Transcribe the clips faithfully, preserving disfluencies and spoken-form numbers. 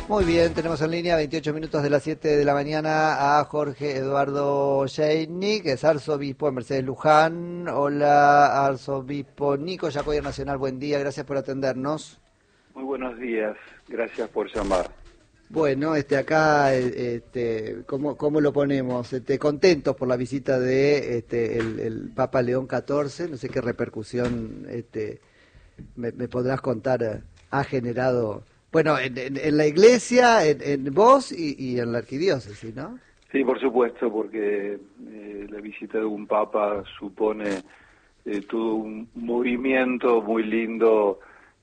Muy bien, tenemos en línea veintiocho minutos de las siete de la mañana a Jorge Eduardo Sheini, que es arzobispo de Mercedes Luján. Hola, arzobispo Nico Yacoy Nacional, buen día, gracias por atendernos. Muy buenos días, gracias por llamar. Bueno, este acá, este, ¿cómo, cómo lo ponemos? Este, contentos por la visita de este, el, el Papa León catorce, no sé qué repercusión este, me, me podrás contar, ha generado, bueno, en, en, en la iglesia, en, en vos y, y en la arquidiócesis, ¿no? Sí, por supuesto, porque eh, la visita de un Papa supone eh, todo un movimiento muy lindo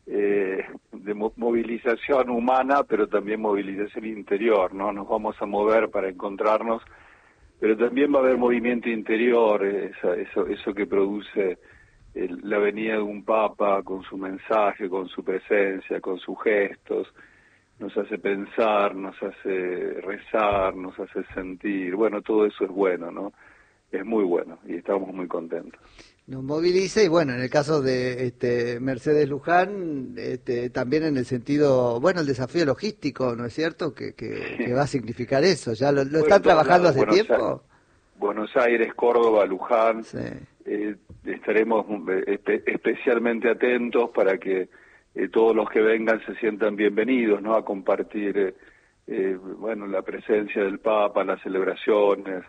eh, de mo movilización humana, pero también movilización interior, ¿no? Nos vamos a mover para encontrarnos, pero también va a haber movimiento interior, esa, eso, eso que produce el, la venida de un Papa con su mensaje, con su presencia, con sus gestos. Nos hace pensar, nos hace rezar, nos hace sentir, bueno, todo eso es bueno, ¿no? Es muy bueno y estamos muy contentos. Nos moviliza y bueno, en el caso de este, Mercedes Luján, este, también en el sentido, bueno, el desafío logístico, ¿no es cierto? Que, que, que va a significar eso, ¿ya lo, lo están trabajando hace Buenos tiempo? Aires, Buenos Aires, Córdoba, Luján, Sí. eh, estaremos espe especialmente atentos para que eh, todos los que vengan se sientan bienvenidos, ¿no? A compartir, eh, eh, bueno, la presencia del Papa, las celebraciones.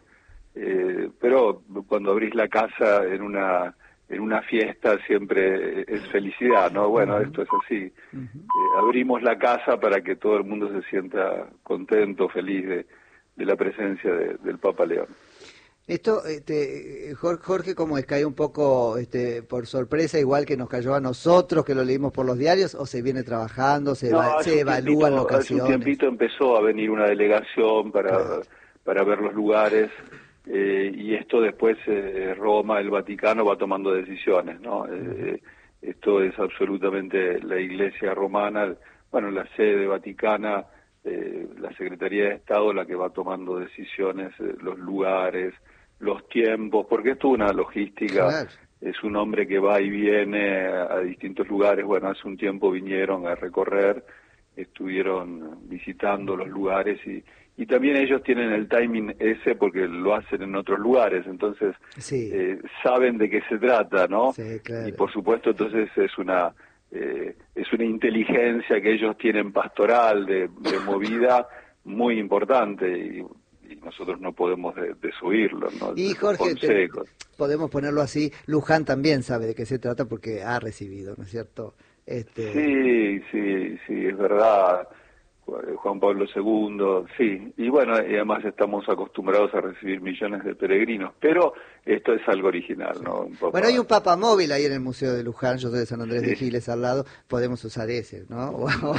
Eh, pero cuando abrís la casa en una en una fiesta siempre es felicidad, ¿no? Bueno, uh-huh. Esto es así. Uh-huh. eh, abrimos la casa para que todo el mundo se sienta contento, feliz de, de la presencia de, del Papa León. Esto, este, Jorge, ¿cómo es? ¿Cae un poco este, por sorpresa, igual que nos cayó a nosotros, que lo leímos por los diarios, o se viene trabajando, se, no, eva se evalúan locaciones? Hace un tiempito empezó a venir una delegación para, claro. para ver los lugares. Eh, y esto después eh, Roma, el Vaticano va tomando decisiones, ¿no? Eh, esto es absolutamente la Iglesia romana, bueno, la sede vaticana, eh, la Secretaría de Estado la que va tomando decisiones, eh, los lugares, los tiempos, porque esto es una logística, claro. Es un hombre que va y viene a, a distintos lugares, bueno, hace un tiempo vinieron a recorrer, estuvieron visitando los lugares y Y también ellos tienen el timing ese porque lo hacen en otros lugares, entonces sí. eh, saben de qué se trata, ¿no? Sí, claro. Y por supuesto entonces es una eh, es una inteligencia que ellos tienen pastoral, de, de movida, muy importante y, y nosotros no podemos de, desoírlo, ¿no? Y Jorge, te, podemos ponerlo así, Luján también sabe de qué se trata porque ha recibido, ¿no es cierto? Este... Sí, sí, sí, es verdad. Juan Pablo segundo, sí, y bueno, y además estamos acostumbrados a recibir millones de peregrinos, pero esto es algo original, sí. ¿No? Un papa... Bueno, hay un Papa móvil ahí en el Museo de Luján, yo soy de San Andrés sí. de Giles al lado, podemos usar ese, ¿no?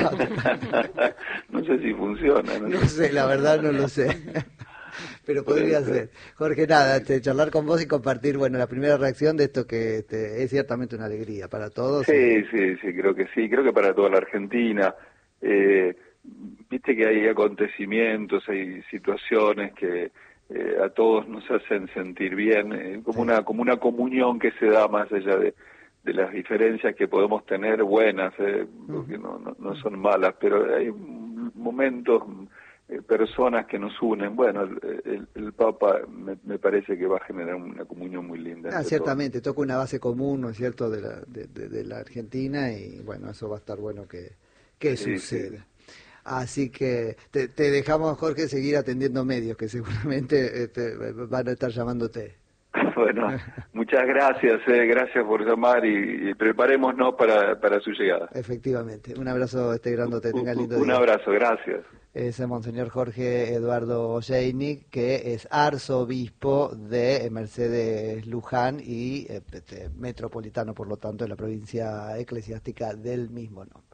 No sé si funciona. No, no sé, la verdad no lo sé. Pero podría ser. Jorge, nada, este, charlar con vos y compartir, bueno, la primera reacción de esto que este, es ciertamente una alegría para todos. Sí, y... sí, sí, creo que sí, creo que para toda la Argentina. Eh, Viste que hay acontecimientos, hay situaciones que eh, a todos nos hacen sentir bien, eh, como sí. una como una comunión que se da más allá de, de las diferencias que podemos tener, buenas, eh, porque no, no, no son malas, pero hay momentos, eh, personas que nos unen. Bueno, el, el, el Papa me, me parece que va a generar una comunión muy linda. Ah, ciertamente, toca una base común, ¿no es cierto?, de la, de, de, de la Argentina y bueno, eso va a estar bueno que, que sí, suceda. Sí. Así que te, te dejamos, Jorge, seguir atendiendo medios que seguramente este, van a estar llamándote. Bueno, muchas gracias, eh, gracias por llamar y, y preparémonos para, para su llegada. Efectivamente, un abrazo este grandote, tenga lindo un día. Un abrazo, gracias. Es el Monseñor Jorge Eduardo Sheini, que es arzobispo de Mercedes Luján y este, metropolitano, por lo tanto, de la provincia eclesiástica del mismo nombre.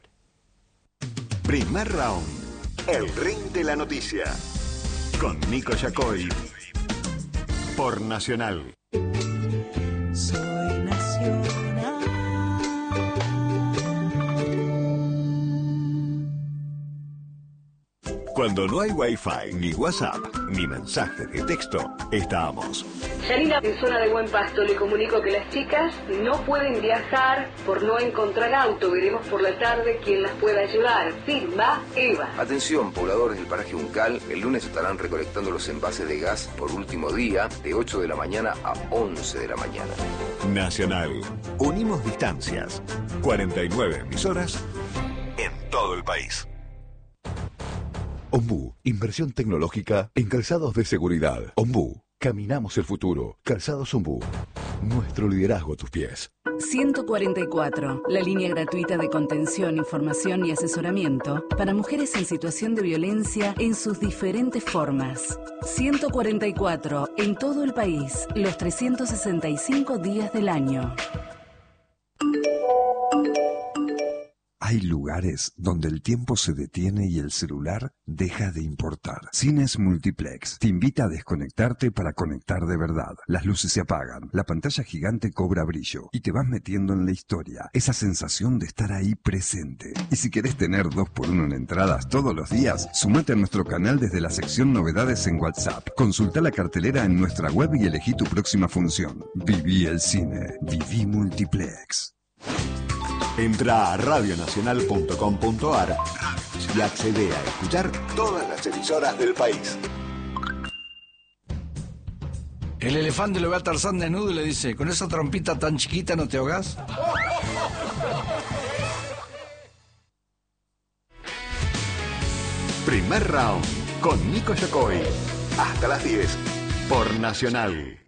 Primer round, el ring de la noticia, con Nico Yacoy, por Nacional. Soy Nacional. Cuando no hay Wi-Fi, ni WhatsApp, ni mensaje de texto, estamos. Yanina, en zona de Buen Pasto, le comunico que las chicas no pueden viajar por no encontrar auto. Veremos por la tarde quién las puede ayudar. Firma Eva. Atención, pobladores del paraje Uncal, el lunes estarán recolectando los envases de gas por último día, de ocho de la mañana a once de la mañana. Nacional. Unimos distancias. cuarenta y nueve emisoras en todo el país. Ombú, inversión tecnológica en calzados de seguridad. Ombú, caminamos el futuro. Calzados Ombú, nuestro liderazgo a tus pies. ciento cuarenta y cuatro, la línea gratuita de contención, información y asesoramiento para mujeres en situación de violencia en sus diferentes formas. ciento cuarenta y cuatro, en todo el país, los trescientos sesenta y cinco días del año. Hay lugares donde el tiempo se detiene y el celular deja de importar. Cines Multiplex te invita a desconectarte para conectar de verdad. Las luces se apagan, la pantalla gigante cobra brillo y te vas metiendo en la historia. Esa sensación de estar ahí presente. Y si querés tener dos por uno en entradas todos los días, sumate a nuestro canal desde la sección Novedades en WhatsApp. Consulta la cartelera en nuestra web y elegí tu próxima función. Viví el cine. Viví Multiplex. Entra a radio nacional punto com punto a r y accede a escuchar todas las emisoras del país. El elefante lo ve a Tarzán desnudo y le dice: ¿con esa trompita tan chiquita no te ahogás? Primer round con Nico Yacoy. Hasta las diez por Nacional.